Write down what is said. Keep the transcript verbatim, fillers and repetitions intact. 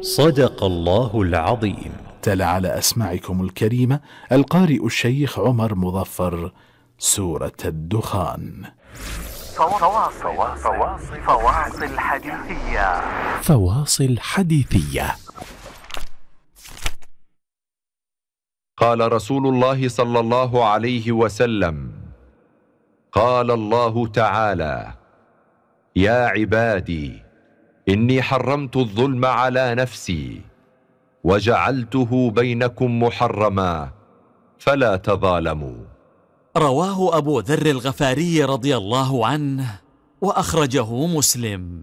صدق الله العظيم. تلا على أسماعكم الكريمة القارئ الشيخ عمر مظفر سورة الدخان. فواصل فواصل حديثية فواصل حديثية. قال رسول الله صلى الله عليه وسلم: قال الله تعالى: يا عبادي إني حرمت الظلم على نفسي وجعلته بينكم محرما فلا تظالموا. رواه أبو ذر الغفاري رضي الله عنه وأخرجه مسلم.